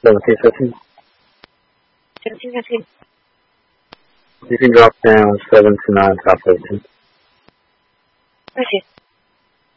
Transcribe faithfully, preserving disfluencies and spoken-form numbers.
seventeen fifteen. seventeen fifteen. You can drop down seven to nine top fourteen. Okay.